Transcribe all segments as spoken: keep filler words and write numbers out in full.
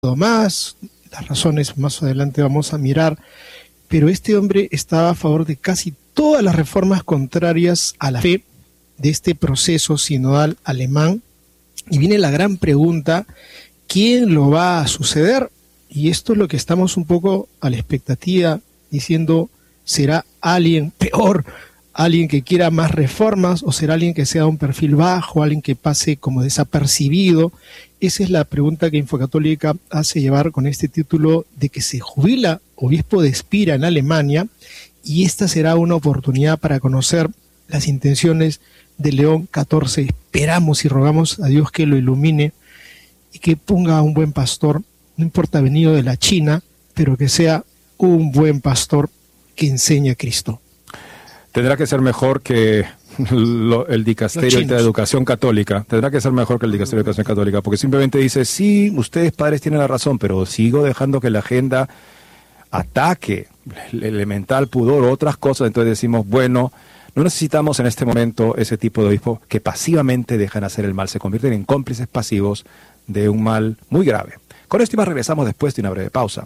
más, las razones más adelante vamos a mirar, pero este hombre estaba a favor de casi todas las reformas contrarias a la fe de este proceso sinodal alemán, y viene la gran pregunta: ¿quién lo va a suceder? Y esto es lo que estamos un poco a la expectativa, diciendo, ¿será alguien peor, alguien que quiera más reformas, o será alguien que sea de un perfil bajo, alguien que pase como desapercibido? Esa es la pregunta que Infocatólica hace llevar con este título de que se jubila obispo de Espira en Alemania, y esta será una oportunidad para conocer las intenciones de León catorce. Esperamos y rogamos a Dios que lo ilumine y que ponga a un buen pastor, no importa venido de la China, pero que sea un buen pastor que enseñe a Cristo. Tendrá que ser mejor que lo, el Dicasterio de Educación Católica. Tendrá que ser mejor que el Dicasterio de Educación Católica, porque simplemente dice, sí, ustedes padres tienen la razón, pero sigo dejando que la agenda ataque el elemental pudor o otras cosas. Entonces decimos, bueno, no necesitamos en este momento ese tipo de obispos que pasivamente dejan hacer el mal, se convierten en cómplices pasivos de un mal muy grave. Con esto y más regresamos después de una breve pausa.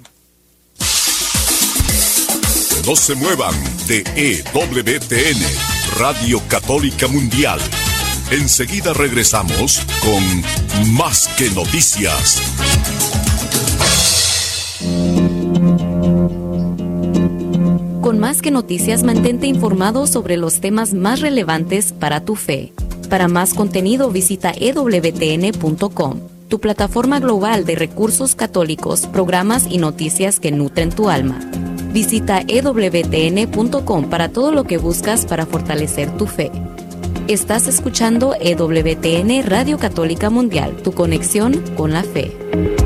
No se muevan de E W T N, Radio Católica Mundial. Enseguida regresamos con Más que Noticias. Con Más que Noticias, mantente informado sobre los temas más relevantes para tu fe. Para más contenido, visita e w t n punto com, tu plataforma global de recursos católicos, programas y noticias que nutren tu alma. Visita e w t n punto com para todo lo que buscas para fortalecer tu fe. Estás escuchando E W T N Radio Católica Mundial, tu conexión con la fe.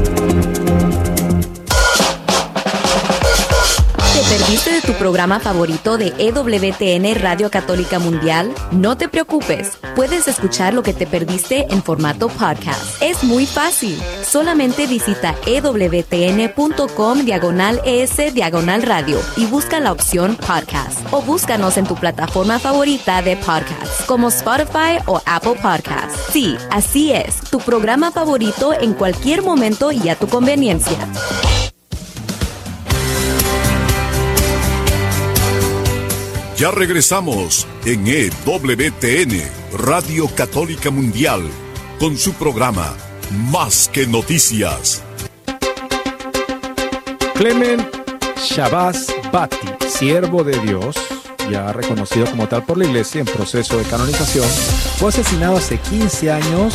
¿Te perdiste de tu programa favorito de E W T N Radio Católica Mundial? No te preocupes, puedes escuchar lo que te perdiste en formato podcast. Es muy fácil, solamente visita e w t n punto com diagonal es diagonal radio y busca la opción podcast, o búscanos en tu plataforma favorita de podcast como Spotify o Apple Podcasts. Sí, así es, tu programa favorito en cualquier momento y a tu conveniencia. Ya regresamos en E W T N, Radio Católica Mundial, con su programa Más que Noticias. Clement Shabazz Bati, siervo de Dios, ya reconocido como tal por la Iglesia en proceso de canonización, fue asesinado hace quince años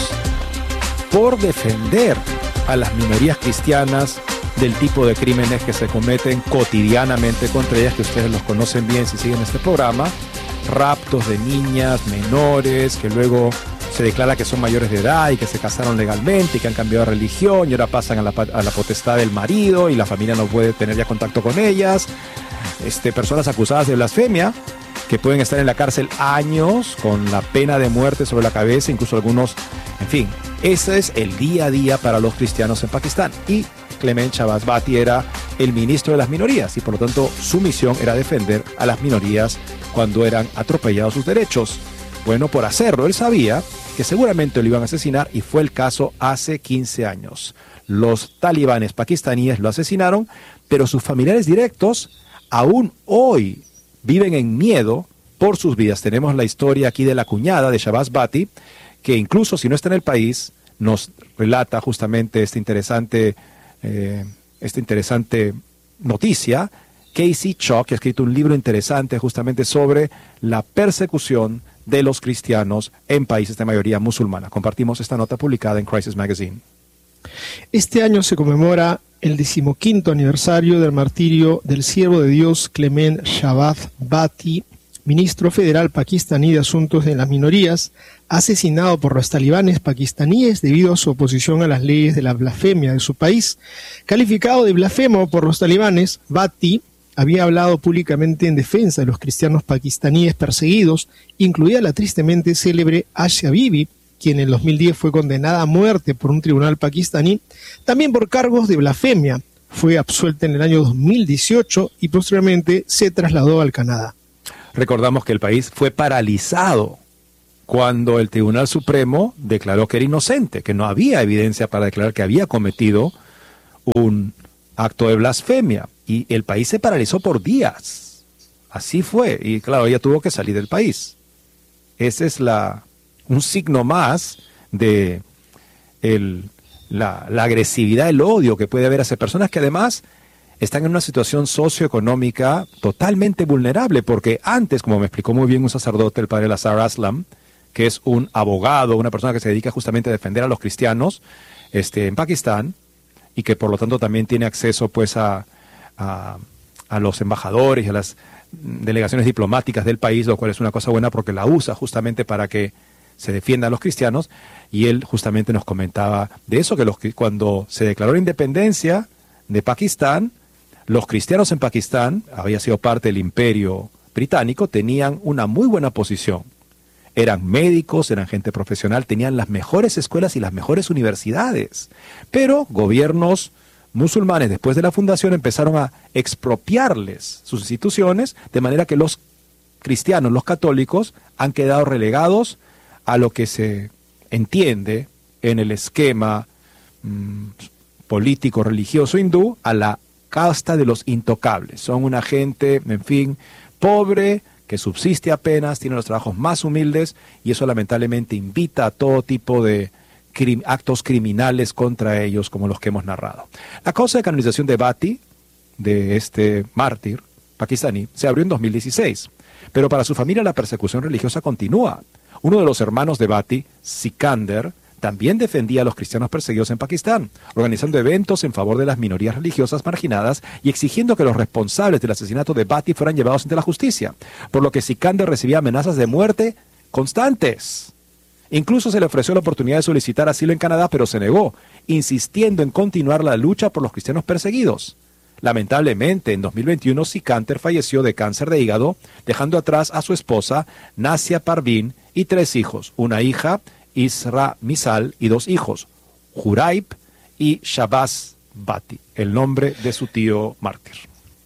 por defender a las minorías cristianas del tipo de crímenes que se cometen cotidianamente contra ellas, que ustedes los conocen bien si siguen este programa: raptos de niñas menores que luego se declara que son mayores de edad y que se casaron legalmente y que han cambiado de religión y ahora pasan a la, a la potestad del marido y la familia no puede tener ya contacto con ellas. Este, personas acusadas de blasfemia que pueden estar en la cárcel años con la pena de muerte sobre la cabeza, incluso algunos, en fin, ese es el día a día para los cristianos en Pakistán. Y Clement Shabazz Bati era el ministro de las minorías y por lo tanto su misión era defender a las minorías cuando eran atropellados sus derechos. Bueno, por hacerlo, él sabía que seguramente lo iban a asesinar y fue el caso hace quince años. Los talibanes pakistaníes lo asesinaron, pero sus familiares directos aún hoy viven en miedo por sus vidas. Tenemos la historia aquí de la cuñada de Shabazz Bati, que incluso si no está en el país, nos relata justamente este interesante Eh, esta interesante noticia. Casey Chock ha escrito un libro interesante justamente sobre la persecución de los cristianos en países de mayoría musulmana. Compartimos esta nota publicada en Crisis Magazine. Este año se conmemora el decimoquinto aniversario del martirio del siervo de Dios Clement Shabazz Bati, ministro federal pakistaní de Asuntos de las Minorías, asesinado por los talibanes pakistaníes debido a su oposición a las leyes de la blasfemia de su país. Calificado de blasfemo por los talibanes, Bati había hablado públicamente en defensa de los cristianos pakistaníes perseguidos, incluida la tristemente célebre Asia Bibi, quien en dos mil diez fue condenada a muerte por un tribunal pakistaní, también por cargos de blasfemia. Fue absuelta en el año dos mil dieciocho y posteriormente se trasladó al Canadá. Recordamos que el país fue paralizado cuando el Tribunal Supremo declaró que era inocente, que no había evidencia para declarar que había cometido un acto de blasfemia y el país se paralizó por días. Así fue. Y claro, ella tuvo que salir del país. Ese es la, un signo más de el, la, la agresividad, el odio que puede haber hacia personas que además están en una situación socioeconómica totalmente vulnerable, porque antes, como me explicó muy bien un sacerdote, el padre Lazar Aslam, que es un abogado, una persona que se dedica justamente a defender a los cristianos este, en Pakistán, y que por lo tanto también tiene acceso pues a, a, a los embajadores y a las delegaciones diplomáticas del país, lo cual es una cosa buena porque la usa justamente para que se defiendan a los cristianos, y él justamente nos comentaba de eso, que los, cuando se declaró la independencia de Pakistán, los cristianos en Pakistán, había sido parte del imperio británico, tenían una muy buena posición. Eran médicos, eran gente profesional, tenían las mejores escuelas y las mejores universidades. Pero gobiernos musulmanes, después de la fundación, empezaron a expropiarles sus instituciones, de manera que los cristianos, los católicos, han quedado relegados a lo que se entiende en el esquema mmm, político, religioso hindú, a la casta de los intocables. Son una gente, en fin, pobre, que subsiste apenas, tiene los trabajos más humildes, y eso lamentablemente invita a todo tipo de crim- actos criminales contra ellos, como los que hemos narrado. La causa de canonización de Bhatti, de este mártir pakistaní, se abrió en dos mil dieciséis, pero para su familia la persecución religiosa continúa. Uno de los hermanos de Bhatti, Sikander, también defendía a los cristianos perseguidos en Pakistán, organizando eventos en favor de las minorías religiosas marginadas y exigiendo que los responsables del asesinato de Bhatti fueran llevados ante la justicia, por lo que Sikander recibía amenazas de muerte constantes. Incluso se le ofreció la oportunidad de solicitar asilo en Canadá, pero se negó, insistiendo en continuar la lucha por los cristianos perseguidos. Lamentablemente, en dos mil veintiuno, Sikander falleció de cáncer de hígado, dejando atrás a su esposa, Nasia Parveen, y tres hijos, una hija, Isra Misal, y dos hijos, Juraib y Shabazz Bhatti, el nombre de su tío mártir.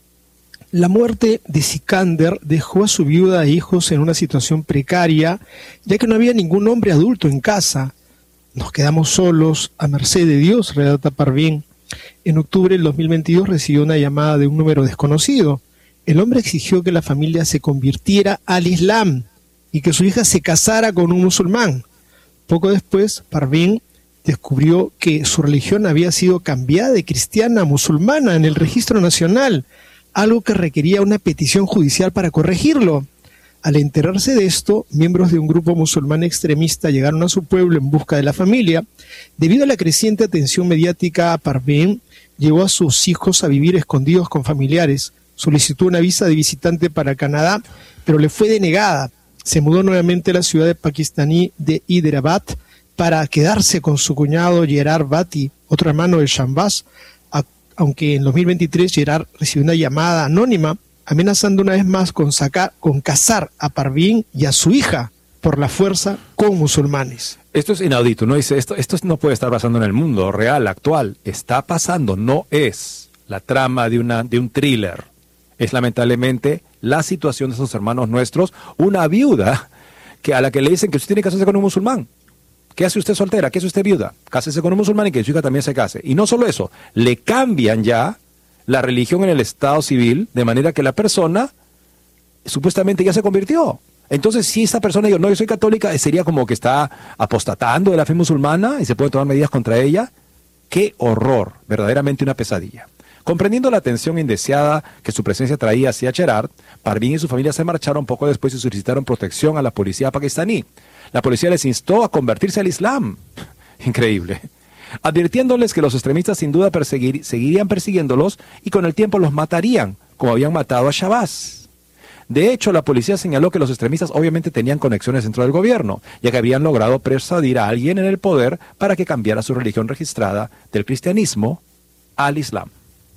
La muerte de Sikander dejó a su viuda e hijos en una situación precaria, ya que no había ningún hombre adulto en casa. Nos quedamos solos, a merced de Dios, relata Parveen. En octubre del dos mil veintidós recibió una llamada de un número desconocido. El hombre exigió que la familia se convirtiera al Islam y que su hija se casara con un musulmán. Poco después, Parveen descubrió que su religión había sido cambiada de cristiana a musulmana en el registro nacional, algo que requería una petición judicial para corregirlo. Al enterarse de esto, miembros de un grupo musulmán extremista llegaron a su pueblo en busca de la familia. Debido a la creciente atención mediática, Parveen llevó a sus hijos a vivir escondidos con familiares. Solicitó una visa de visitante para Canadá, pero le fue denegada. Se mudó nuevamente a la ciudad de pakistaní de Hyderabad para quedarse con su cuñado Gerard Bhatti, otro hermano de Shahbaz, aunque en dos mil veintitrés Gerard recibió una llamada anónima amenazando una vez más con, sacar, con casar a Parveen y a su hija por la fuerza con musulmanes. Esto es inaudito, ¿no? Dice, esto, esto no puede estar pasando en el mundo real, actual. Está pasando, no es la trama de, una, de un thriller. Es lamentablemente la situación de esos hermanos nuestros, una viuda que a la que le dicen que usted tiene que casarse con un musulmán. ¿Qué hace usted soltera? ¿Qué hace usted viuda? Cásese con un musulmán y que su hija también se case. Y no solo eso, le cambian ya la religión en el estado civil, de manera que la persona supuestamente ya se convirtió. Entonces, si esa persona dice, no, yo soy católica, sería como que está apostatando de la fe musulmana y se pueden tomar medidas contra ella. ¡Qué horror! Verdaderamente una pesadilla. Comprendiendo la atención indeseada que su presencia traía hacia Gerard, Parveen y su familia se marcharon poco después y solicitaron protección a la policía pakistaní. La policía les instó a convertirse al Islam. Increíble. Advirtiéndoles que los extremistas sin duda perseguir, seguirían persiguiéndolos y con el tiempo los matarían, como habían matado a Shabazz. De hecho, la policía señaló que los extremistas obviamente tenían conexiones dentro del gobierno, ya que habían logrado persuadir a alguien en el poder para que cambiara su religión registrada del cristianismo al Islam.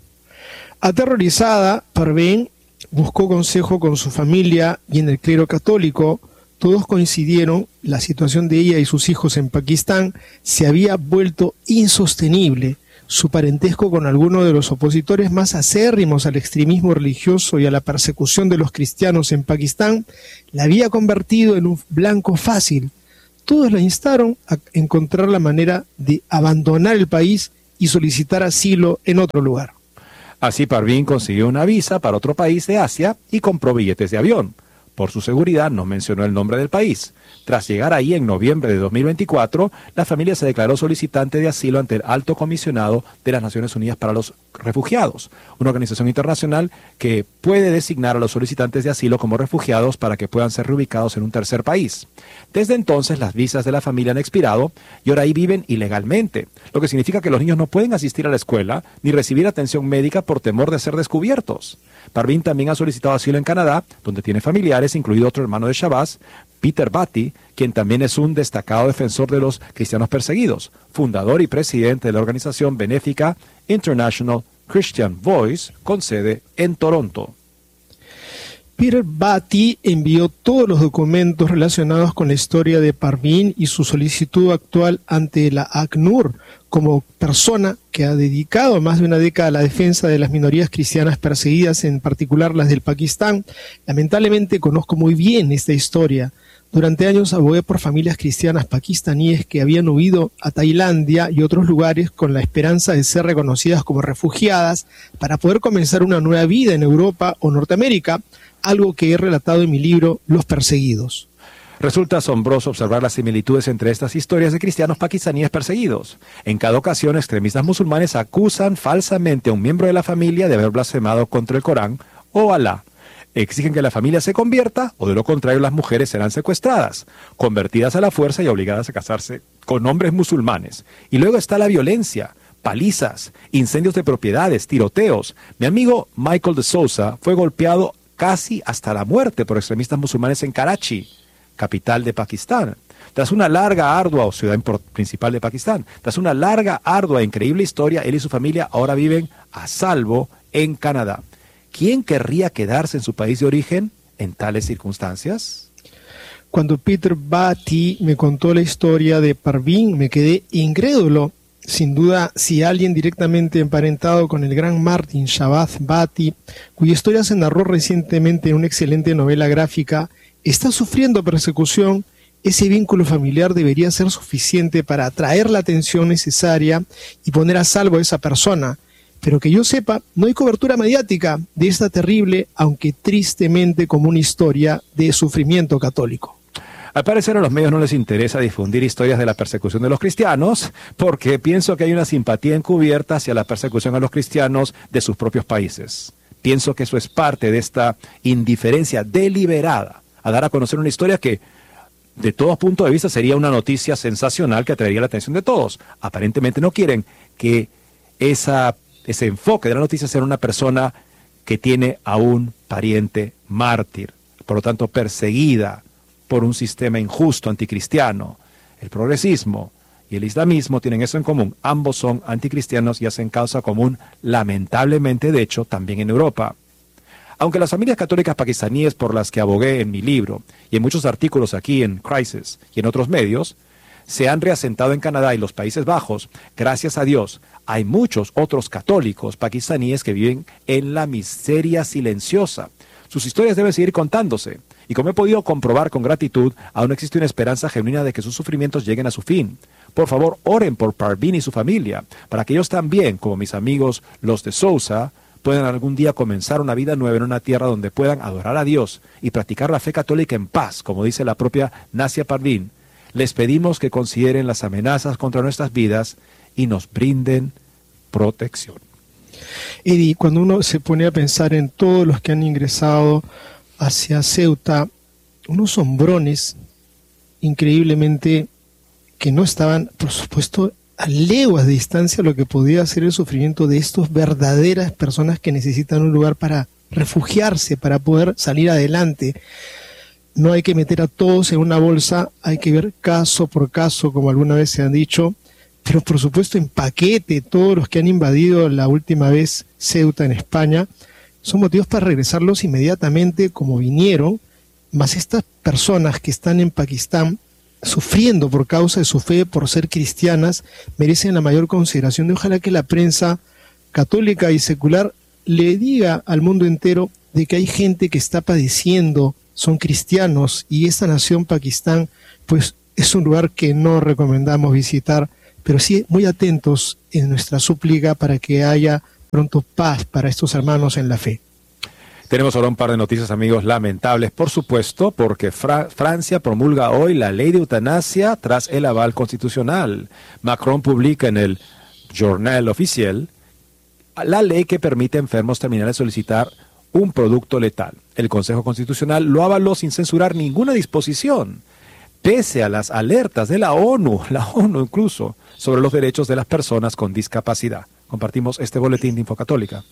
Aterrorizada, Parveen buscó consejo con su familia y en el clero católico. Todos coincidieron, la situación de ella y sus hijos en Pakistán se había vuelto insostenible. Su parentesco con algunos de los opositores más acérrimos al extremismo religioso y a la persecución de los cristianos en Pakistán la había convertido en un blanco fácil. Todos la instaron a encontrar la manera de abandonar el país y solicitar asilo en otro lugar. Así Parveen consiguió una visa para otro país de Asia y compró billetes de avión. Por su seguridad no mencionó el nombre del país. Tras llegar ahí en noviembre de dos mil veinticuatro, la familia se declaró solicitante de asilo ante el Alto Comisionado de las Naciones Unidas para los Refugiados, una organización internacional que puede designar a los solicitantes de asilo como refugiados para que puedan ser reubicados en un tercer país. Desde entonces, las visas de la familia han expirado y ahora ahí viven ilegalmente, lo que significa que los niños no pueden asistir a la escuela ni recibir atención médica por temor de ser descubiertos. Parveen también ha solicitado asilo en Canadá, donde tiene familiares, incluido otro hermano de Shabazz, Peter Batty, quien también es un destacado defensor de los cristianos perseguidos, fundador y presidente de la organización benéfica International Christian Voice, con sede en Toronto. Peter Batty envió todos los documentos relacionados con la historia de Parveen y su solicitud actual ante la ACNUR, como persona que ha dedicado más de una década a la defensa de las minorías cristianas perseguidas, en particular las del Pakistán. Lamentablemente conozco muy bien esta historia. Durante años abogué por familias cristianas pakistaníes que habían huido a Tailandia y otros lugares con la esperanza de ser reconocidas como refugiadas para poder comenzar una nueva vida en Europa o Norteamérica, algo que he relatado en mi libro Los Perseguidos. Resulta asombroso observar las similitudes entre estas historias de cristianos pakistaníes perseguidos. En cada ocasión, extremistas musulmanes acusan falsamente a un miembro de la familia de haber blasfemado contra el Corán o Alá. Exigen que la familia se convierta, o de lo contrario las mujeres serán secuestradas, convertidas a la fuerza y obligadas a casarse con hombres musulmanes. Y luego está la violencia, palizas, incendios de propiedades, tiroteos. Mi amigo Michael de Souza fue golpeado casi hasta la muerte por extremistas musulmanes en Karachi, capital de Pakistán. Tras una larga, ardua, o ciudad principal de Pakistán, tras una larga, ardua e increíble historia, él y su familia ahora viven a salvo en Canadá. ¿Quién querría quedarse en su país de origen en tales circunstancias? Cuando Peter Batty me contó la historia de Parveen, me quedé incrédulo. Sin duda, si alguien directamente emparentado con el gran Martin Shabazz Batty, cuya historia se narró recientemente en una excelente novela gráfica, está sufriendo persecución, ese vínculo familiar debería ser suficiente para atraer la atención necesaria y poner a salvo a esa persona. Pero que yo sepa, no hay cobertura mediática de esta terrible, aunque tristemente común historia de sufrimiento católico. Al parecer a los medios no les interesa difundir historias de la persecución de los cristianos, porque pienso que hay una simpatía encubierta hacia la persecución a los cristianos de sus propios países. Pienso que eso es parte de esta indiferencia deliberada a dar a conocer una historia que, de todo punto de vista, sería una noticia sensacional que atraería la atención de todos. Aparentemente no quieren que esa, ese enfoque de la noticia sea una persona que tiene a un pariente mártir, por lo tanto perseguida por un sistema injusto anticristiano. El progresismo y el islamismo tienen eso en común. Ambos son anticristianos y hacen causa común, lamentablemente, de hecho, también en Europa. Aunque las familias católicas pakistaníes por las que abogué en mi libro y en muchos artículos aquí en Crisis y en otros medios se han reasentado en Canadá y los Países Bajos, gracias a Dios, hay muchos otros católicos pakistaníes que viven en la miseria silenciosa. Sus historias deben seguir contándose. Y como he podido comprobar con gratitud, aún existe una esperanza genuina de que sus sufrimientos lleguen a su fin. Por favor, oren por Parveen y su familia, para que ellos también, como mis amigos los de Souza, puedan algún día comenzar una vida nueva en una tierra donde puedan adorar a Dios y practicar la fe católica en paz, como dice la propia Nasia Parveen. Les pedimos que consideren las amenazas contra nuestras vidas y nos brinden protección. Eddie, cuando uno se pone a pensar en todos los que han ingresado hacia Ceuta, unos hombrones increíblemente que no estaban, por supuesto, a leguas de distancia lo que podía ser el sufrimiento de estas verdaderas personas que necesitan un lugar para refugiarse, para poder salir adelante. No hay que meter a todos en una bolsa, hay que ver caso por caso, como alguna vez se han dicho, pero por supuesto en paquete. Todos los que han invadido la última vez Ceuta en España son motivos para regresarlos inmediatamente como vinieron, más estas personas que están en Pakistán sufriendo por causa de su fe, por ser cristianas, merecen la mayor consideración. Y ojalá que la prensa católica y secular le diga al mundo entero de que hay gente que está padeciendo, son cristianos, y esta nación Pakistán pues es un lugar que no recomendamos visitar pero sí muy atentos en nuestra súplica para que haya pronto paz para estos hermanos en la fe. Tenemos ahora un par de noticias, amigos, lamentables, por supuesto, porque Fra- Francia promulga hoy la ley de eutanasia tras el aval constitucional. Macron publica en el Journal Officiel la ley que permite a enfermos terminales solicitar un producto letal. El Consejo Constitucional lo avaló sin censurar ninguna disposición, pese a las alertas de la ONU, la ONU incluso, sobre los derechos de las personas con discapacidad. Compartimos este boletín de Infocatólica.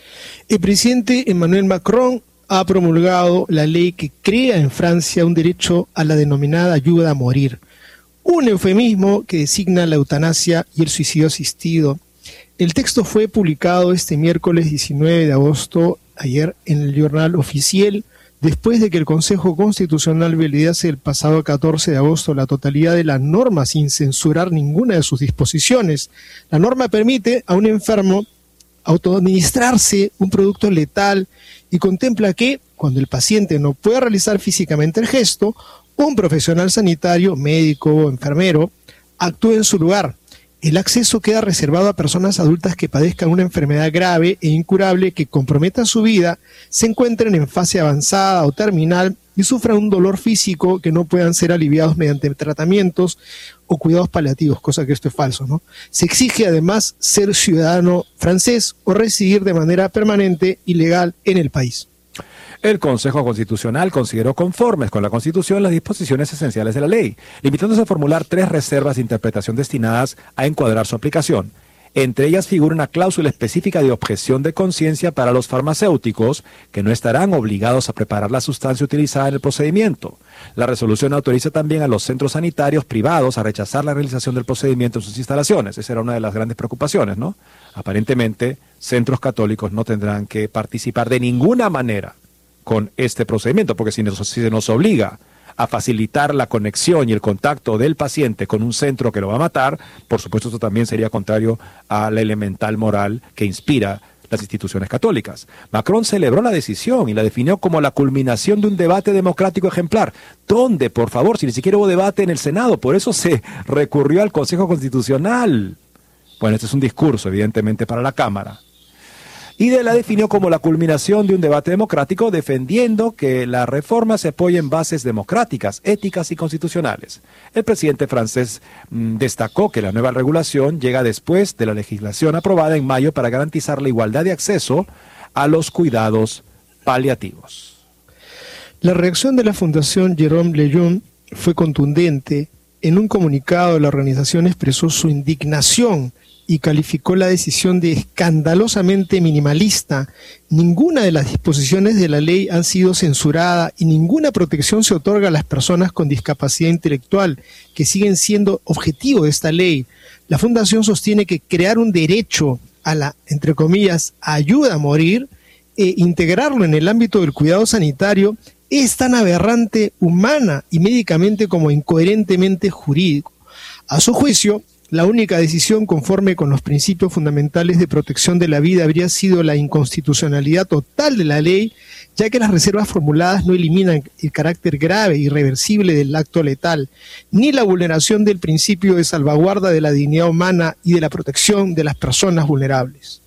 El presidente Emmanuel Macron ha promulgado la ley que crea en Francia un derecho a la denominada ayuda a morir, un eufemismo que designa la eutanasia y el suicidio asistido. El texto fue publicado este miércoles diecinueve de agosto, ayer, en el Journal Officiel, después de que el Consejo Constitucional validase el pasado catorce de agosto la totalidad de la norma sin censurar ninguna de sus disposiciones. La norma permite a un enfermo autoadministrarse un producto letal y contempla que, cuando el paciente no pueda realizar físicamente el gesto, un profesional sanitario, médico o enfermero, actúe en su lugar. El acceso queda reservado a personas adultas que padezcan una enfermedad grave e incurable que comprometa su vida, se encuentren en fase avanzada o terminal y sufran un dolor físico que no puedan ser aliviados mediante tratamientos o cuidados paliativos, cosa que esto es falso, ¿no? Se exige además ser ciudadano francés o residir de manera permanente y legal en el país. El Consejo Constitucional consideró conformes con la Constitución las disposiciones esenciales de la ley, limitándose a formular tres reservas de interpretación destinadas a encuadrar su aplicación. Entre ellas figura una cláusula específica de objeción de conciencia para los farmacéuticos, que no estarán obligados a preparar la sustancia utilizada en el procedimiento. La resolución autoriza también a los centros sanitarios privados a rechazar la realización del procedimiento en sus instalaciones. Esa era una de las grandes preocupaciones, ¿no? Aparentemente, centros católicos no tendrán que participar de ninguna manera con este procedimiento, porque si, nos, si se nos obliga a facilitar la conexión y el contacto del paciente con un centro que lo va a matar, por supuesto esto también sería contrario a la elemental moral que inspira las instituciones católicas. Macron celebró la decisión y la definió como la culminación de un debate democrático ejemplar. ¿Dónde, por favor? Si ni siquiera hubo debate en el Senado, por eso se recurrió al Consejo Constitucional. Bueno, este es un discurso, evidentemente, para la Cámara. Y de la definió como la culminación de un debate democrático, defendiendo que la reforma se apoya en bases democráticas, éticas y constitucionales. El presidente francés mmm, destacó que la nueva regulación llega después de la legislación aprobada en mayo para garantizar la igualdad de acceso a los cuidados paliativos. La reacción de la Fundación Jérôme Lejeune fue contundente. En un comunicado, la organización expresó su indignación y calificó la decisión de escandalosamente minimalista. Ninguna de las disposiciones de la ley han sido censurada y ninguna protección se otorga a las personas con discapacidad intelectual, que siguen siendo objetivo de esta ley. La Fundación sostiene que crear un derecho a la, entre comillas, ayuda a morir e integrarlo en el ámbito del cuidado sanitario es tan aberrante humana y médicamente como incoherentemente jurídico. A su juicio, la única decisión conforme con los principios fundamentales de protección de la vida habría sido la inconstitucionalidad total de la ley, ya que las reservas formuladas no eliminan el carácter grave e irreversible del acto letal, ni la vulneración del principio de salvaguarda de la dignidad humana y de la protección de las personas vulnerables.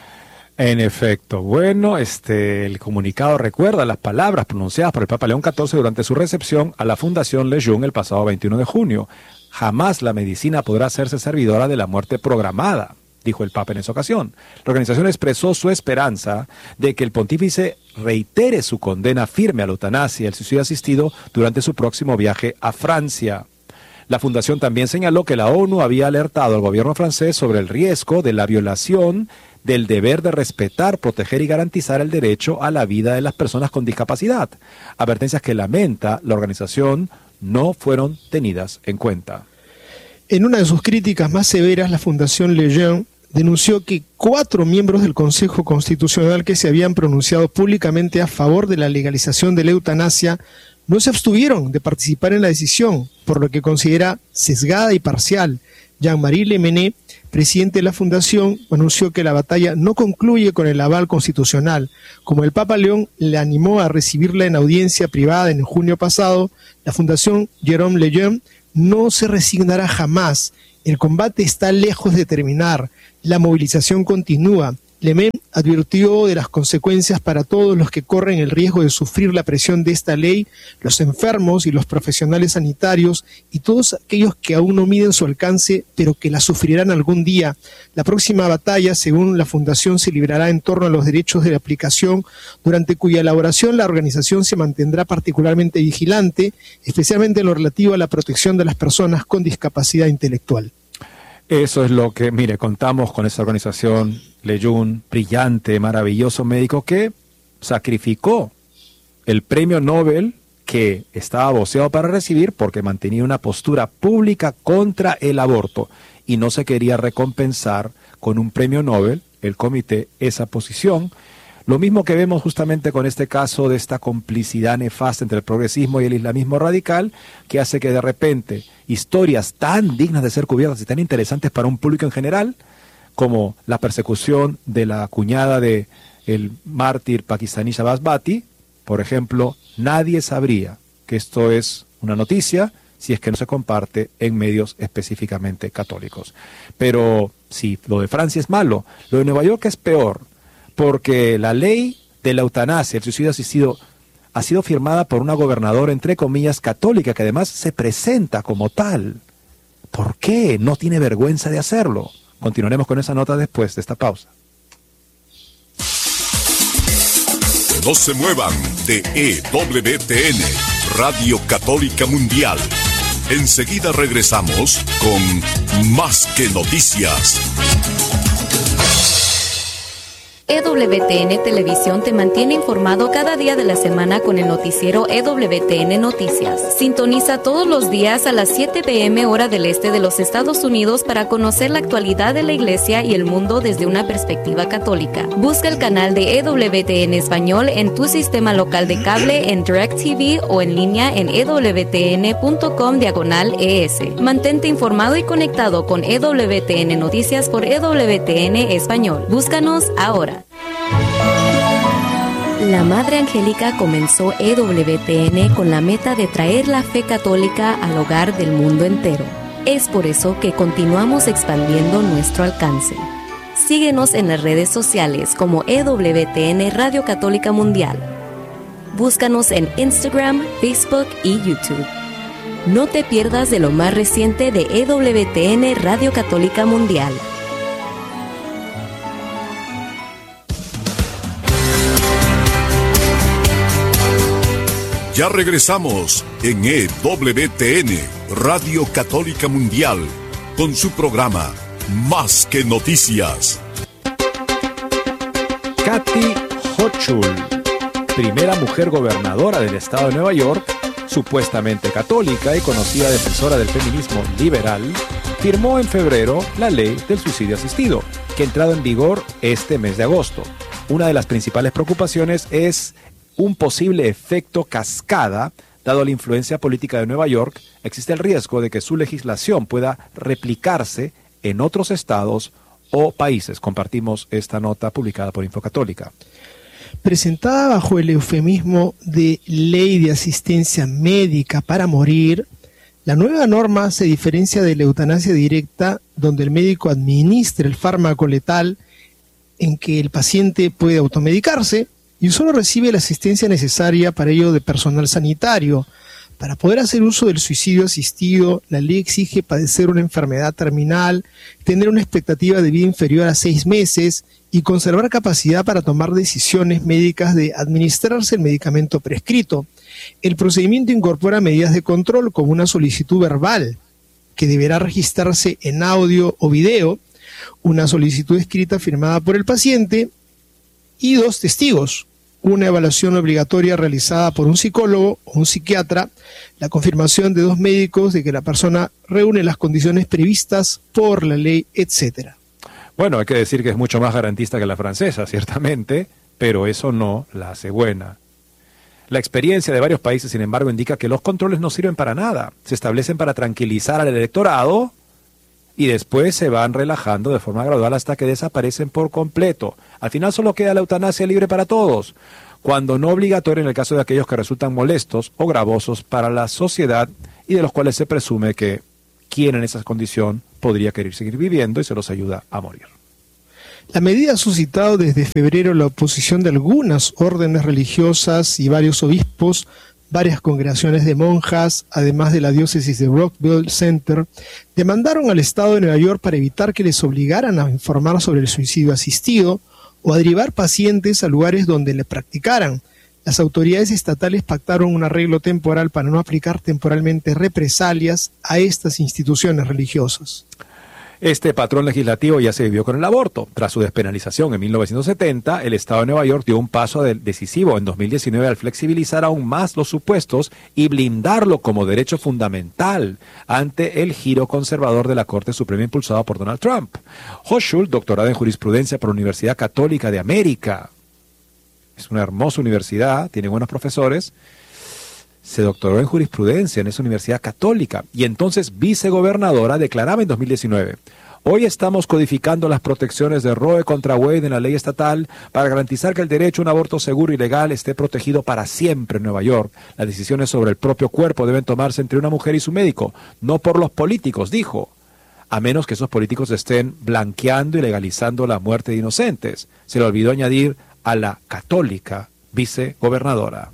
En efecto, bueno, este, el comunicado recuerda las palabras pronunciadas por el Papa León catorce durante su recepción a la Fundación Lejeune el pasado veintiuno de junio. Jamás la medicina podrá hacerse servidora de la muerte programada, dijo el Papa en esa ocasión. La organización expresó su esperanza de que el pontífice reitere su condena firme a la eutanasia y el suicidio asistido durante su próximo viaje a Francia. La fundación también señaló que la ONU había alertado al gobierno francés sobre el riesgo de la violación del deber de respetar, proteger y garantizar el derecho a la vida de las personas con discapacidad. Advertencias que lamenta la organización no fueron tenidas en cuenta. En una de sus críticas más severas, la Fundación Lejeune denunció que cuatro miembros del Consejo Constitucional que se habían pronunciado públicamente a favor de la legalización de la eutanasia no se abstuvieron de participar en la decisión, por lo que considera sesgada y parcial. Jean-Marie Le Mené, presidente de la Fundación, anunció que la batalla no concluye con el aval constitucional. Como el Papa León le animó a recibirla en audiencia privada en junio pasado, la Fundación Jérôme Lejeune no se resignará jamás. El combate está lejos de terminar. La movilización continúa. Le M E M advirtió de las consecuencias para todos los que corren el riesgo de sufrir la presión de esta ley, los enfermos y los profesionales sanitarios y todos aquellos que aún no miden su alcance, pero que la sufrirán algún día. La próxima batalla, según la Fundación, se librará en torno a los derechos de la aplicación, durante cuya elaboración la organización se mantendrá particularmente vigilante, especialmente en lo relativo a la protección de las personas con discapacidad intelectual. Eso es lo que, mire, contamos con esa organización, Leyún, brillante, maravilloso médico que sacrificó el premio Nobel que estaba voceado para recibir porque mantenía una postura pública contra el aborto y no se quería recompensar con un premio Nobel, el comité, esa posición. Lo mismo que vemos justamente con este caso de esta complicidad nefasta entre el progresismo y el islamismo radical, que hace que de repente historias tan dignas de ser cubiertas y tan interesantes para un público en general, como la persecución de la cuñada de el mártir pakistaní Shabazz Bhatti, por ejemplo, nadie sabría que esto es una noticia si es que no se comparte en medios específicamente católicos. Pero si lo de Francia es malo, lo de Nueva York es peor, porque la ley de la eutanasia, el suicidio asistido, ha sido firmada por una gobernadora, entre comillas, católica, que además se presenta como tal. ¿Por qué no tiene vergüenza de hacerlo? Continuaremos con esa nota después de esta pausa. No se muevan de E W T N, Radio Católica Mundial. Enseguida regresamos con Más que Noticias. E W T N Televisión te mantiene informado cada día de la semana con el noticiero E W T N Noticias. Sintoniza todos los días a las siete p m hora del este de los Estados Unidos para conocer la actualidad de la Iglesia y el mundo desde una perspectiva católica. Busca el canal de E W T N Español en tu sistema local de cable, en DirecTV o en línea en ewtn.com diagonal ES. Mantente informado y conectado con E W T N Noticias por E W T N Español. Búscanos ahora. La Madre Angélica comenzó E W T N con la meta de traer la fe católica al hogar del mundo entero. Es por eso que continuamos expandiendo nuestro alcance. Síguenos en las redes sociales como E W T N Radio Católica Mundial. Búscanos en Instagram, Facebook y YouTube. No te pierdas de lo más reciente de E W T N Radio Católica Mundial. Ya regresamos en E W T N, Radio Católica Mundial, con su programa Más que Noticias. Kathy Hochul, primera mujer gobernadora del estado de Nueva York, supuestamente católica y conocida defensora del feminismo liberal, firmó en febrero la ley del suicidio asistido, que ha entrado en vigor este mes de agosto. Una de las principales preocupaciones es un posible efecto cascada. Dado la influencia política de Nueva York, existe el riesgo de que su legislación pueda replicarse en otros estados o países. Compartimos esta nota publicada por Infocatólica. Presentada bajo el eufemismo de Ley de Asistencia Médica para Morir, la nueva norma se diferencia de la eutanasia directa, donde el médico administra el fármaco letal en que el paciente puede automedicarse y solo recibe la asistencia necesaria para ello de personal sanitario. Para poder hacer uso del suicidio asistido, la ley exige padecer una enfermedad terminal, tener una expectativa de vida inferior a seis meses y conservar capacidad para tomar decisiones médicas de administrarse el medicamento prescrito. El procedimiento incorpora medidas de control como una solicitud verbal, que deberá registrarse en audio o video, una solicitud escrita firmada por el paciente y dos testigos, una evaluación obligatoria realizada por un psicólogo o un psiquiatra, la confirmación de dos médicos de que la persona reúne las condiciones previstas por la ley, etcétera. Bueno, hay que decir que es mucho más garantista que la francesa, ciertamente, pero eso no la hace buena. La experiencia de varios países, sin embargo, indica que los controles no sirven para nada. Se establecen para tranquilizar al electorado y después se van relajando de forma gradual hasta que desaparecen por completo. Al final solo queda la eutanasia libre para todos, cuando no obligatoria en el caso de aquellos que resultan molestos o gravosos para la sociedad y de los cuales se presume que quien en esa condición podría querer seguir viviendo y se los ayuda a morir. La medida ha suscitado desde febrero la oposición de algunas órdenes religiosas y varios obispos, varias congregaciones de monjas, además de la diócesis de Rockville Center, demandaron al Estado de Nueva York para evitar que les obligaran a informar sobre el suicidio asistido o a derivar pacientes a lugares donde le practicaran. Las autoridades estatales pactaron un arreglo temporal para no aplicar temporalmente represalias a estas instituciones religiosas. Este patrón legislativo ya se vivió con el aborto. Tras su despenalización en mil novecientos setenta, el Estado de Nueva York dio un paso decisivo en dos mil diecinueve al flexibilizar aún más los supuestos y blindarlo como derecho fundamental ante el giro conservador de la Corte Suprema impulsado por Donald Trump. Hochul, doctorada en jurisprudencia por la Universidad Católica de América. Es una hermosa universidad, tiene buenos profesores. Se doctoró en jurisprudencia en esa universidad católica y entonces vicegobernadora declaraba en dos mil diecinueve: hoy estamos codificando las protecciones de Roe contra Wade en la ley estatal para garantizar que el derecho a un aborto seguro y legal esté protegido para siempre en Nueva York. Las decisiones sobre el propio cuerpo deben tomarse entre una mujer y su médico, no por los políticos, dijo, a menos que esos políticos estén blanqueando y legalizando la muerte de inocentes. Se le olvidó añadir a la católica vicegobernadora.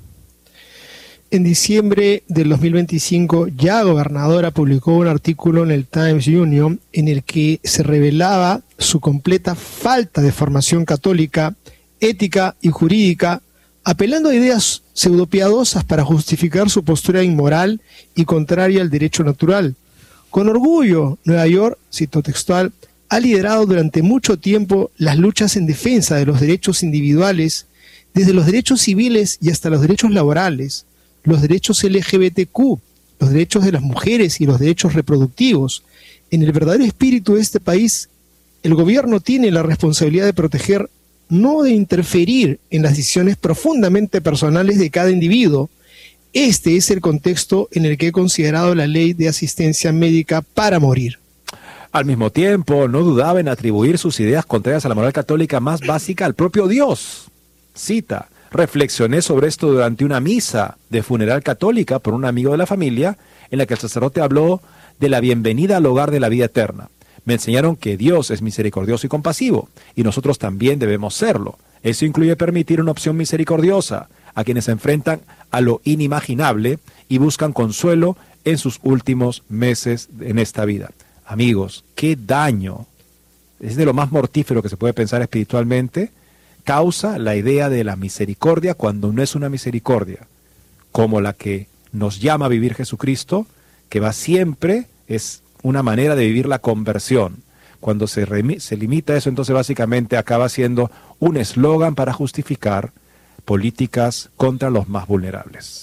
En diciembre del dos mil veinticinco, ya gobernadora publicó un artículo en el Times Union en el que se revelaba su completa falta de formación católica, ética y jurídica, apelando a ideas pseudopiadosas para justificar su postura inmoral y contraria al derecho natural. Con orgullo, Nueva York, cito textual, ha liderado durante mucho tiempo las luchas en defensa de los derechos individuales, desde los derechos civiles y hasta los derechos laborales, los derechos L G B T Q, los derechos de las mujeres y los derechos reproductivos. En el verdadero espíritu de este país, el gobierno tiene la responsabilidad de proteger, no de interferir en las decisiones profundamente personales de cada individuo. Este es el contexto en el que he considerado la ley de asistencia médica para morir. Al mismo tiempo, no dudaba en atribuir sus ideas contrarias a la moral católica más básica al propio Dios. Cita: reflexioné sobre esto durante una misa de funeral católica por un amigo de la familia, en la que el sacerdote habló de la bienvenida al hogar de la vida eterna. Me enseñaron que Dios es misericordioso y compasivo, y nosotros también debemos serlo. Eso incluye permitir una opción misericordiosa a quienes se enfrentan a lo inimaginable y buscan consuelo en sus últimos meses en esta vida. Amigos, qué daño, es de lo más mortífero que se puede pensar espiritualmente, causa la idea de la misericordia cuando no es una misericordia, como la que nos llama a vivir Jesucristo, que va siempre, es una manera de vivir la conversión. Cuando se, se limita eso, entonces básicamente acaba siendo un eslogan para justificar políticas contra los más vulnerables.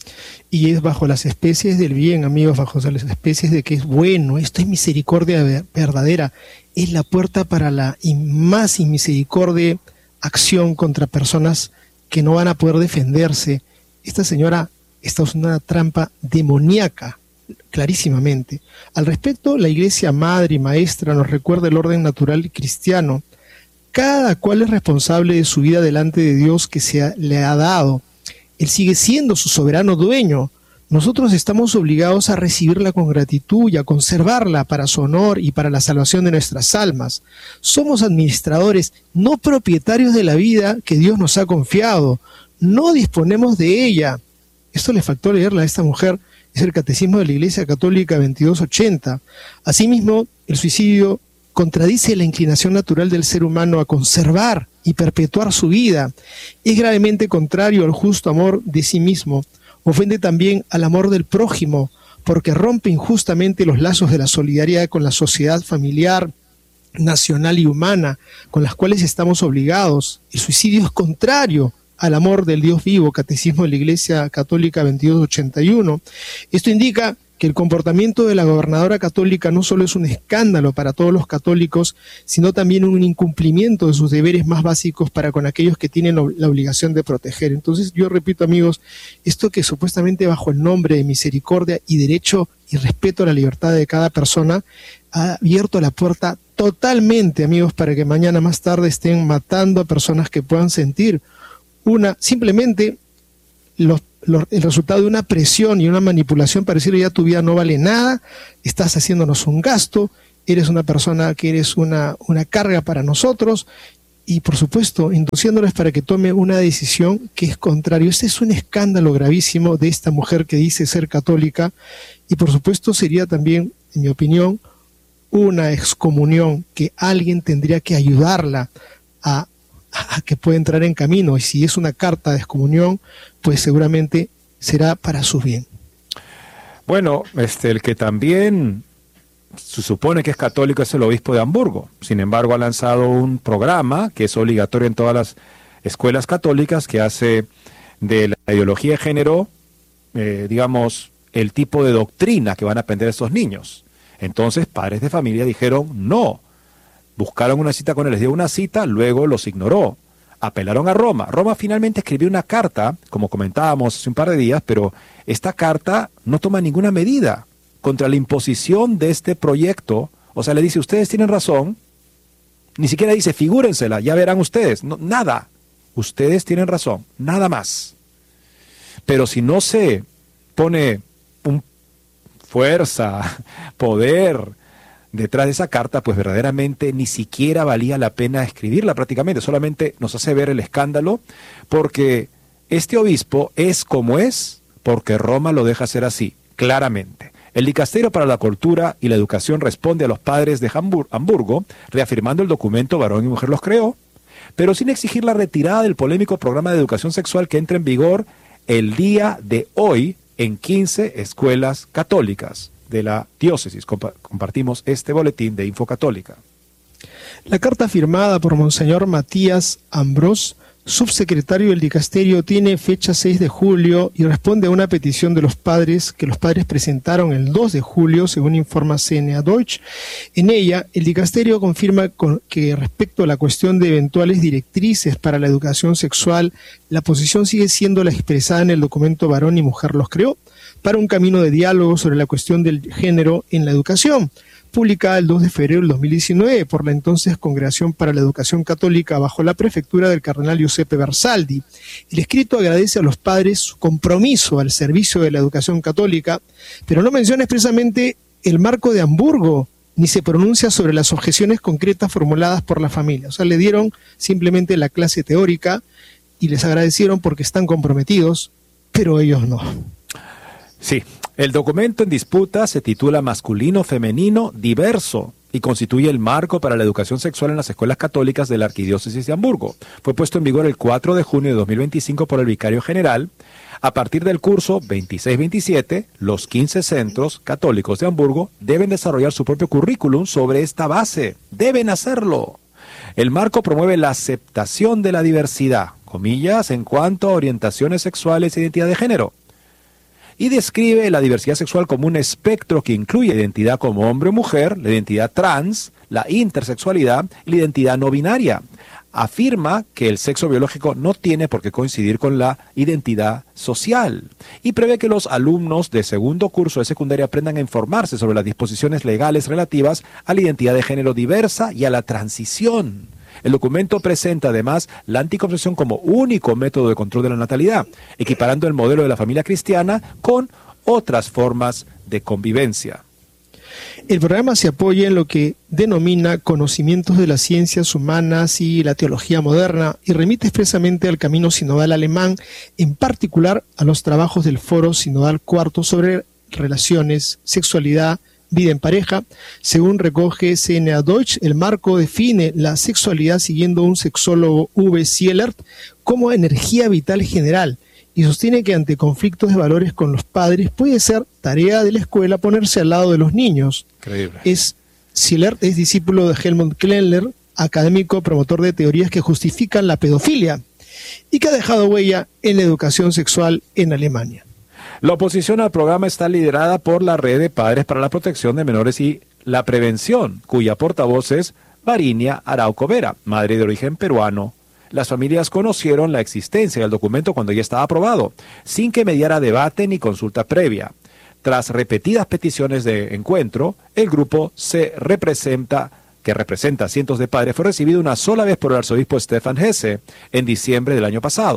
Y es bajo las especies del bien, amigos, bajo las especies de que es bueno, esto es misericordia verdadera, es la puerta para la más inmisericordia acción contra personas que no van a poder defenderse. Esta señora está usando una trampa demoníaca, clarísimamente. Al respecto, la Iglesia Madre y Maestra nos recuerda el orden natural cristiano. Cada cual es responsable de su vida delante de Dios que se ha, le ha dado. Él sigue siendo su soberano dueño. Nosotros estamos obligados a recibirla con gratitud y a conservarla para su honor y para la salvación de nuestras almas. Somos administradores, no propietarios de la vida que Dios nos ha confiado. No disponemos de ella. Esto le faltó leerla a esta mujer. Es el Catecismo de la Iglesia Católica veintidós ochenta. Asimismo, el suicidio contradice la inclinación natural del ser humano a conservar y perpetuar su vida. Es gravemente contrario al justo amor de sí mismo. Ofende también al amor del prójimo, porque rompe injustamente los lazos de la solidaridad con la sociedad familiar, nacional y humana, con las cuales estamos obligados. El suicidio es contrario al amor del Dios vivo, Catecismo de la Iglesia Católica veintidós ochenta y uno. Esto indica que el comportamiento de la gobernadora católica no solo es un escándalo para todos los católicos, sino también un incumplimiento de sus deberes más básicos para con aquellos que tienen la obligación de proteger. Entonces, yo repito, amigos, esto que supuestamente bajo el nombre de misericordia y derecho y respeto a la libertad de cada persona, ha abierto la puerta totalmente, amigos, para que mañana más tarde estén matando a personas que puedan sentir una, simplemente los lo, el resultado de una presión y una manipulación para decirle ya tu vida no vale nada, estás haciéndonos un gasto, eres una persona que eres una, una carga para nosotros, y por supuesto induciéndoles para que tome una decisión que es contrario. Este es un escándalo gravísimo de esta mujer que dice ser católica, y por supuesto sería también, en mi opinión, una excomunión, que alguien tendría que ayudarla a, a que pueda entrar en camino, y si es una carta de excomunión, pues seguramente será para su bien. Bueno, este, el que también se supone que es católico es el obispo de Hamburgo. Sin embargo, ha lanzado un programa que es obligatorio en todas las escuelas católicas, que hace de la ideología de género, eh, digamos, el tipo de doctrina que van a aprender estos niños. Entonces, padres de familia dijeron no. Buscaron una cita con él, les dio una cita, luego los ignoró. Apelaron a Roma. Roma finalmente escribió una carta, como comentábamos hace un par de días, pero esta carta no toma ninguna medida contra la imposición de este proyecto. O sea, le dice, ustedes tienen razón. Ni siquiera dice, figúrensela, ya verán ustedes. No, nada. Ustedes tienen razón, nada más. Pero si no se pone un fuerza, poder detrás de esa carta, pues verdaderamente ni siquiera valía la pena escribirla prácticamente. Solamente nos hace ver el escándalo, porque este obispo es como es, porque Roma lo deja ser así, claramente. El Dicasterio para la Cultura y la Educación responde a los padres de Hamburgo, reafirmando el documento Varón y Mujer los creó, pero sin exigir la retirada del polémico programa de educación sexual que entra en vigor el día de hoy en quince escuelas católicas de la diócesis. Compa- compartimos este boletín de Info Católica. La carta firmada por Monseñor Matías Ambrós, subsecretario del Dicasterio, tiene fecha seis de julio y responde a una petición de los padres que los padres presentaron el dos de julio, según informa C N A Deutsch. En ella, el Dicasterio confirma con, que respecto a la cuestión de eventuales directrices para la educación sexual, la posición sigue siendo la expresada en el documento Varón y Mujer los creó, para un camino de diálogo sobre la cuestión del género en la educación, publicada el dos de febrero del dos mil diecinueve por la entonces Congregación para la Educación Católica bajo la prefectura del cardenal Giuseppe Bersaldi. El escrito agradece a los padres su compromiso al servicio de la educación católica, pero no menciona expresamente el marco de Hamburgo, ni se pronuncia sobre las objeciones concretas formuladas por la familia. O sea, le dieron simplemente la clase teórica y les agradecieron porque están comprometidos, pero ellos no. Sí, el documento en disputa se titula Masculino, Femenino, Diverso y constituye el marco para la educación sexual en las escuelas católicas de la Arquidiócesis de Hamburgo. Fue puesto en vigor el cuatro de junio de dos mil veinticinco por el Vicario General. A partir del curso veintiséis veintisiete, los quince centros católicos de Hamburgo deben desarrollar su propio currículum sobre esta base. Deben hacerlo. El marco promueve la aceptación de la diversidad, comillas, en cuanto a orientaciones sexuales e identidad de género, y describe la diversidad sexual como un espectro que incluye la identidad como hombre o mujer, la identidad trans, la intersexualidad y la identidad no binaria. Afirma que el sexo biológico no tiene por qué coincidir con la identidad social y prevé que los alumnos de segundo curso de secundaria aprendan a informarse sobre las disposiciones legales relativas a la identidad de género diversa y a la transición. El documento presenta además la anticoncepción como único método de control de la natalidad, equiparando el modelo de la familia cristiana con otras formas de convivencia. El programa se apoya en lo que denomina conocimientos de las ciencias humanas y la teología moderna y remite expresamente al camino sinodal alemán, en particular a los trabajos del Foro Sinodal Cuarto sobre relaciones, sexualidad, vida en pareja. Según recoge C N A Deutsch, el marco define la sexualidad siguiendo un sexólogo V. Zielert como energía vital general y sostiene que ante conflictos de valores con los padres puede ser tarea de la escuela ponerse al lado de los niños. Increíble. Es, Zielert es discípulo de Helmut Klendler, académico promotor de teorías que justifican la pedofilia y que ha dejado huella en la educación sexual en Alemania. La oposición al programa está liderada por la Red de Padres para la Protección de Menores y la Prevención, cuya portavoz es Varinia Arauco Vera, madre de origen peruano. Las familias conocieron la existencia del documento cuando ya estaba aprobado, sin que mediara debate ni consulta previa. Tras repetidas peticiones de encuentro, el grupo se representa, que representa a cientos de padres, fue recibido una sola vez por el arzobispo Stefan Hesse en diciembre del año pasado.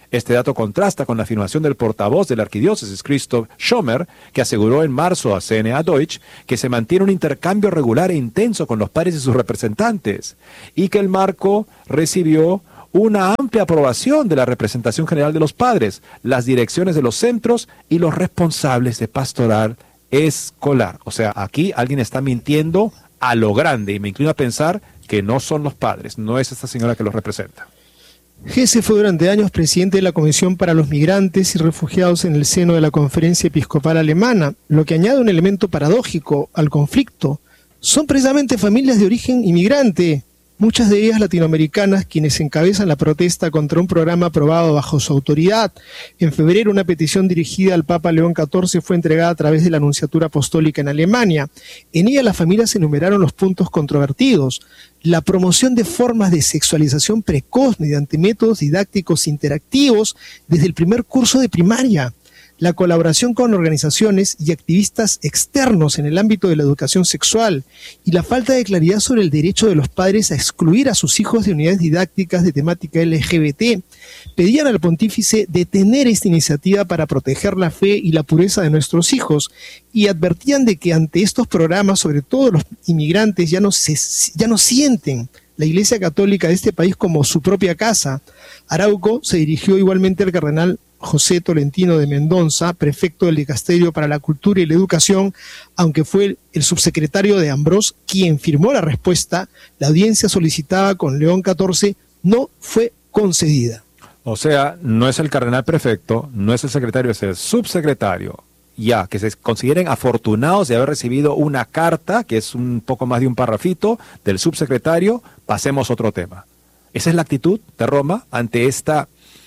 Este dato contrasta con la afirmación del portavoz de la arquidiócesis, Christoph Schomer, que aseguró en marzo a C N A Deutsch que se mantiene un intercambio regular e intenso con los padres y sus representantes, y que el marco recibió una amplia aprobación de la representación general de los padres, las direcciones de los centros y los responsables de pastoral escolar. O sea, aquí alguien está mintiendo a lo grande, y me inclino a pensar que no son los padres, no es esta señora que los representa. Gese fue durante años presidente de la Comisión para los Migrantes y Refugiados en el seno de la Conferencia Episcopal Alemana, lo que añade un elemento paradójico al conflicto. Son precisamente familias de origen inmigrante, muchas de ellas latinoamericanas, quienes encabezan la protesta contra un programa aprobado bajo su autoridad. En febrero, una petición dirigida al Papa León catorce fue entregada a través de la Anunciatura Apostólica en Alemania. En ella las familias enumeraron los puntos controvertidos: la promoción de formas de sexualización precoz mediante métodos didácticos interactivos desde el primer curso de primaria, la colaboración con organizaciones y activistas externos en el ámbito de la educación sexual y la falta de claridad sobre el derecho de los padres a excluir a sus hijos de unidades didácticas de temática L G B T. Pedían al pontífice detener esta iniciativa para proteger la fe y la pureza de nuestros hijos y advertían de que ante estos programas, sobre todo los inmigrantes, ya no, se, ya no sienten la Iglesia Católica de este país como su propia casa. Arauco se dirigió igualmente al cardenal José Tolentino de Mendoza, prefecto del Dicasterio para la Cultura y la Educación, aunque fue el, el subsecretario de Ambrós quien firmó la respuesta. La audiencia solicitada con León catorce no fue concedida. O sea, no es el cardenal prefecto, no es el secretario, es el subsecretario. Ya, que se consideren afortunados de haber recibido una carta, que es un poco más de un parrafito, del subsecretario. Pasemos a otro tema. Esa es la actitud de Roma ante esta...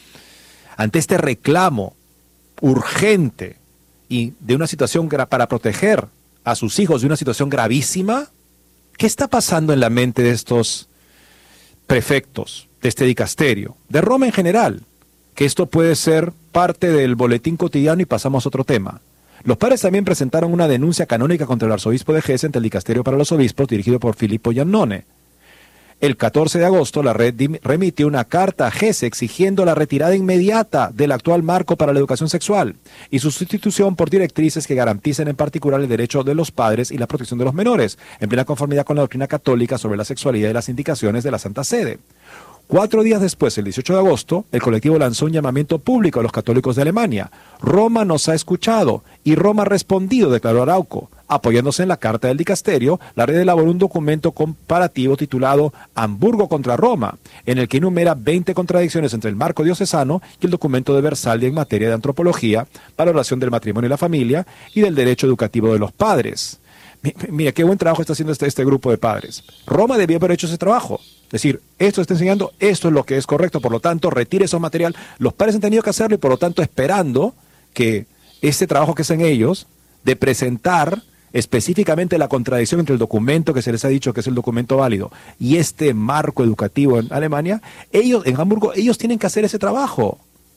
ante este reclamo urgente y de una situación para proteger a sus hijos de una situación gravísima. ¿Qué está pasando en la mente de estos prefectos, de este dicasterio, de Roma en general? Que esto puede ser parte del boletín cotidiano y pasamos a otro tema. Los padres también presentaron una denuncia canónica contra el arzobispo de Gese ante el Dicasterio para los Obispos, dirigido por Filippo Iannone. El catorce de agosto, la red remitió una carta a Gese exigiendo la retirada inmediata del actual marco para la educación sexual y su sustitución por directrices que garanticen en particular el derecho de los padres y la protección de los menores, en plena conformidad con la doctrina católica sobre la sexualidad y las indicaciones de la Santa Sede. Cuatro días después, el dieciocho de agosto, el colectivo lanzó un llamamiento público a los católicos de Alemania. Roma nos ha escuchado y Roma ha respondido, declaró Arauco. Apoyándose en la carta del dicasterio, la red elaboró un documento comparativo titulado Hamburgo contra Roma, en el que enumera veinte contradicciones entre el marco diocesano y el documento de Versalles en materia de antropología, valoración del matrimonio y la familia y del derecho educativo de los padres. Mira, qué buen trabajo está haciendo este, este grupo de padres. Roma debió haber hecho ese trabajo. Es decir, esto está enseñando, esto es lo que es correcto, por lo tanto, retire ese material. Los padres han tenido que hacerlo y por lo tanto esperando que este trabajo que hacen ellos, de presentar específicamente la contradicción entre el documento que se les ha dicho que es el documento válido y este marco educativo en Alemania, ellos, en Hamburgo, ellos tienen que hacer ese trabajo.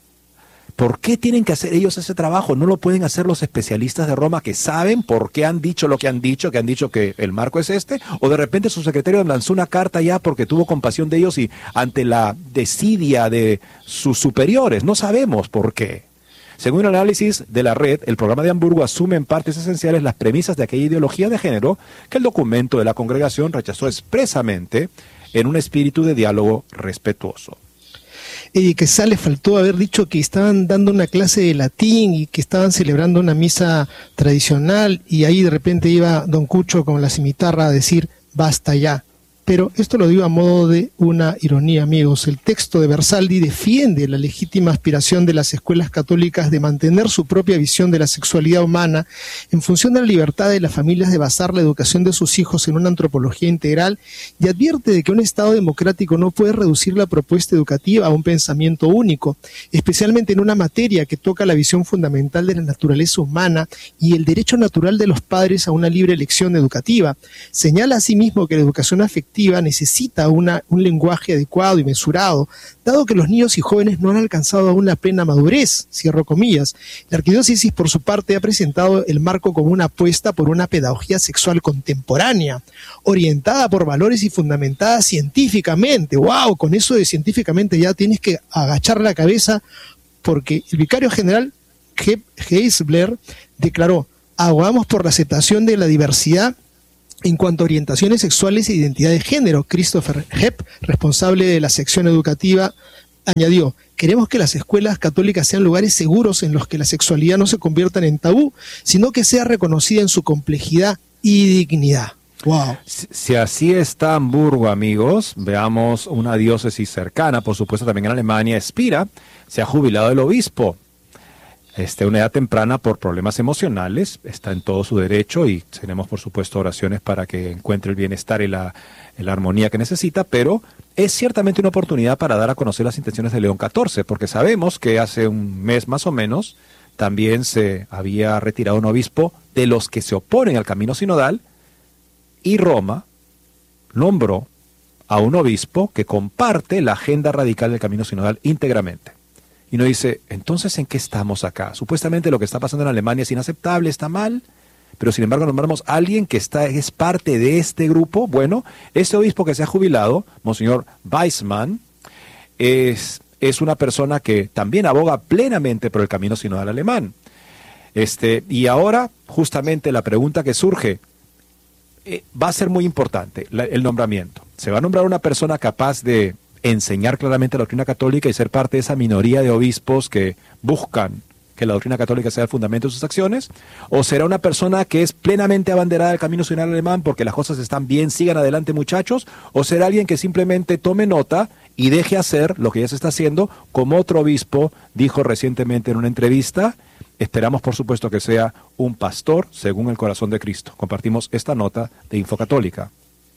¿Por qué tienen que hacer ellos ese trabajo? ¿No lo pueden hacer los especialistas de Roma que saben por qué han dicho lo que han dicho, que han dicho que el marco es este? ¿O de repente su secretario lanzó una carta ya porque tuvo compasión de ellos y ante la desidia de sus superiores? No sabemos por qué. Según el análisis de la red, el programa de Hamburgo asume en partes esenciales las premisas de aquella ideología de género que el documento de la congregación rechazó expresamente en un espíritu de diálogo respetuoso. Eh, quizá le faltó haber dicho que estaban dando una clase de latín y que estaban celebrando una misa tradicional y ahí de repente iba don Cucho con la cimitarra a decir basta ya. Pero esto lo digo a modo de una ironía, amigos. El texto de Versalles defiende la legítima aspiración de las escuelas católicas de mantener su propia visión de la sexualidad humana en función de la libertad de las familias de basar la educación de sus hijos en una antropología integral y advierte de que un Estado democrático no puede reducir la propuesta educativa a un pensamiento único, especialmente en una materia que toca la visión fundamental de la naturaleza humana y el derecho natural de los padres a una libre elección educativa. Señala asimismo que la educación afectiva educativa necesita una, un lenguaje adecuado y mesurado, dado que los niños y jóvenes no han alcanzado aún la plena madurez, cierro comillas. La arquidiócesis, por su parte, ha presentado el marco como una apuesta por una pedagogía sexual contemporánea, orientada por valores y fundamentada científicamente. ¡Wow! Con eso de científicamente ya tienes que agachar la cabeza, porque el vicario general Heisler declaró: abogamos por la aceptación de la diversidad en cuanto a orientaciones sexuales e identidad de género. Christopher Hepp, responsable de la sección educativa, añadió: queremos que las escuelas católicas sean lugares seguros en los que la sexualidad no se convierta en tabú, sino que sea reconocida en su complejidad y dignidad. Wow. Si, si así está Hamburgo, amigos, veamos una diócesis cercana, por supuesto también en Alemania. Spira se ha jubilado del obispo. Este, una edad temprana por problemas emocionales, está en todo su derecho y tenemos por supuesto oraciones para que encuentre el bienestar y la, la armonía que necesita, pero es ciertamente una oportunidad para dar a conocer las intenciones de León catorce, porque sabemos que hace un mes más o menos también se había retirado un obispo de los que se oponen al camino sinodal, y Roma nombró a un obispo que comparte la agenda radical del camino sinodal íntegramente. Y uno dice, entonces, ¿en qué estamos acá? Supuestamente lo que está pasando en Alemania es inaceptable, está mal, pero sin embargo nombramos a alguien que está, es parte de este grupo. Bueno, este obispo que se ha jubilado, Monseñor Weissmann, es, es una persona que también aboga plenamente por el camino sinodal alemán. Este, y ahora, justamente la pregunta que surge, eh, va a ser muy importante, la, el nombramiento. Se va a nombrar una persona capaz de enseñar claramente la doctrina católica y ser parte de esa minoría de obispos que buscan que la doctrina católica sea el fundamento de sus acciones, o será una persona que es plenamente abanderada del camino sinodal alemán porque las cosas están bien, sigan adelante muchachos, o será alguien que simplemente tome nota y deje hacer lo que ya se está haciendo, como otro obispo dijo recientemente en una entrevista. Esperamos por supuesto que sea un pastor según el corazón de Cristo. Compartimos esta nota de Infocatólica.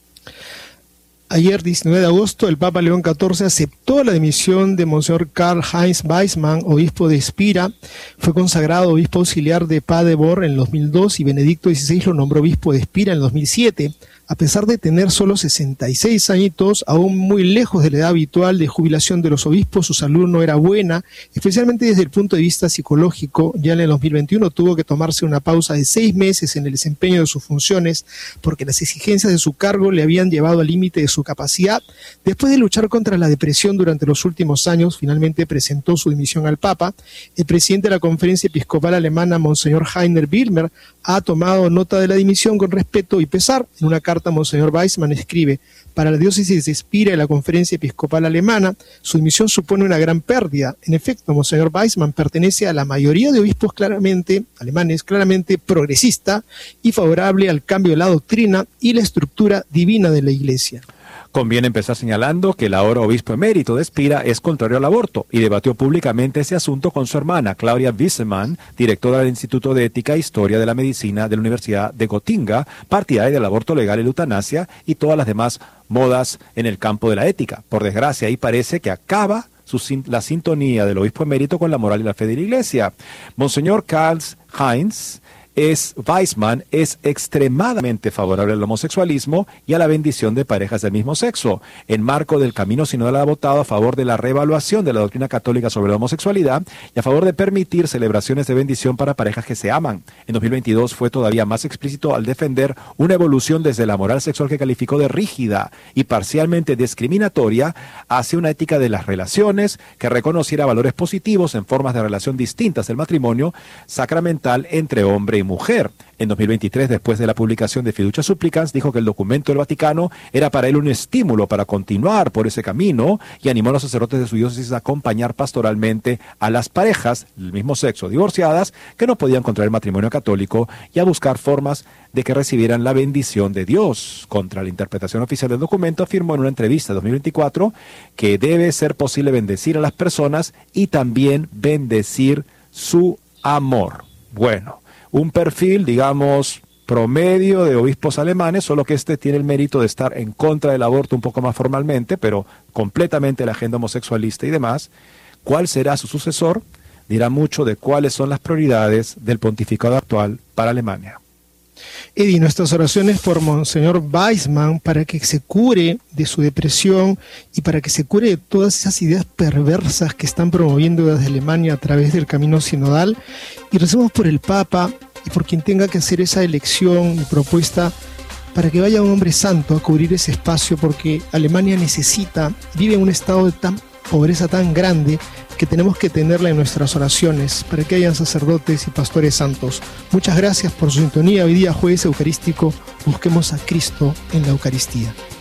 Ayer, diecinueve de agosto, el Papa León catorce aceptó la dimisión de Monseñor Karl-Heinz Weissmann, obispo de Spira. Fue consagrado obispo auxiliar de Paderborn en dos mil dos y Benedicto dieciséis lo nombró obispo de Spira en dos mil siete. A pesar de tener solo sesenta y seis añitos, aún muy lejos de la edad habitual de jubilación de los obispos, su salud no era buena, especialmente desde el punto de vista psicológico. Ya en el dos mil veintiuno tuvo que tomarse una pausa de seis meses en el desempeño de sus funciones porque las exigencias de su cargo le habían llevado al límite de su capacidad. Después de luchar contra la depresión durante los últimos años, finalmente presentó su dimisión al Papa. El presidente de la Conferencia Episcopal Alemana, Monseñor Heiner Wilmer, ha tomado nota de la dimisión con respeto y pesar. En una carta, Monseñor Weissmann escribe: para la diócesis de Spira y la Conferencia Episcopal Alemana, su dimisión supone una gran pérdida. En efecto, Monseñor Weissmann pertenece a la mayoría de obispos claramente alemanes, claramente progresista y favorable al cambio de la doctrina y la estructura divina de la Iglesia. Conviene empezar señalando que el ahora obispo emérito de Spira es contrario al aborto y debatió públicamente ese asunto con su hermana, Claudia Wissemann, directora del Instituto de Ética e Historia de la Medicina de la Universidad de Gotinga, partidaria del aborto legal y la eutanasia y todas las demás modas en el campo de la ética. Por desgracia, ahí parece que acaba su, la sintonía del obispo emérito con la moral y la fe de la Iglesia. Monseñor Karl-Heinz Es, Weissmann es extremadamente favorable al homosexualismo y a la bendición de parejas del mismo sexo. En marco del camino sinodal ha votado a favor de la reevaluación de la doctrina católica sobre la homosexualidad y a favor de permitir celebraciones de bendición para parejas que se aman. En dos mil veintidós fue todavía más explícito al defender una evolución desde la moral sexual que calificó de rígida y parcialmente discriminatoria hacia una ética de las relaciones que reconociera valores positivos en formas de relación distintas del matrimonio sacramental entre hombre y mujer. En dos mil veintitrés, después de la publicación de Fiducia Supplicans, dijo que el documento del Vaticano era para él un estímulo para continuar por ese camino y animó a los sacerdotes de su diócesis a acompañar pastoralmente a las parejas del mismo sexo divorciadas que no podían contraer matrimonio católico y a buscar formas de que recibieran la bendición de Dios. Contra la interpretación oficial del documento, afirmó en una entrevista de dos mil veinticuatro que debe ser posible bendecir a las personas y también bendecir su amor. Bueno, un perfil, digamos, promedio de obispos alemanes, solo que este tiene el mérito de estar en contra del aborto un poco más formalmente, pero completamente la agenda homosexualista y demás. ¿Cuál será su sucesor? Dirá mucho de cuáles son las prioridades del pontificado actual para Alemania. Eddie, nuestras oraciones por Monseñor Weissman para que se cure de su depresión y para que se cure de todas esas ideas perversas que están promoviendo desde Alemania a través del camino sinodal. Y recemos por el Papa y por quien tenga que hacer esa elección y propuesta para que vaya un hombre santo a cubrir ese espacio, porque Alemania necesita, vive en un estado de tan pobreza tan grande que tenemos que tenerla en nuestras oraciones para que hayan sacerdotes y pastores santos. Muchas gracias por su sintonía. Hoy día, jueves eucarístico, busquemos a Cristo en la Eucaristía.